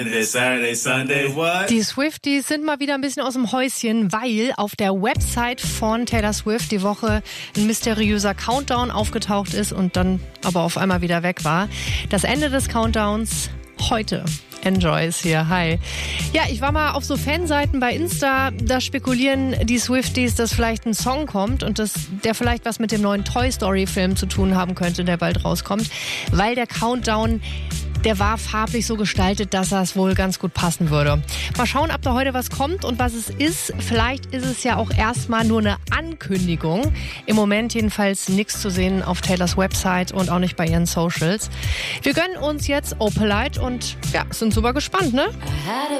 Saturday, Sunday, what? Die Swifties sind mal wieder ein bisschen aus dem Häuschen, weil auf der Website von Taylor Swift die Woche ein mysteriöser Countdown aufgetaucht ist und dann aber auf einmal wieder weg war. Das Ende des Countdowns heute. Enjoy ist hier. Hi. Ja, ich war mal auf so Fanseiten bei Insta, da spekulieren die Swifties, dass vielleicht ein Song kommt und der vielleicht was mit dem neuen Toy Story Film zu tun haben könnte, der bald rauskommt, weil der Countdown, der war farblich so gestaltet, dass das wohl ganz gut passen würde. Mal schauen, ob da heute was kommt und was es ist. Vielleicht ist es ja auch erstmal nur eine Ankündigung. Im Moment jedenfalls nichts zu sehen auf Taylors Website und auch nicht bei ihren Socials. Wir gönnen uns jetzt Opalite und ja, sind super gespannt, ne? I had a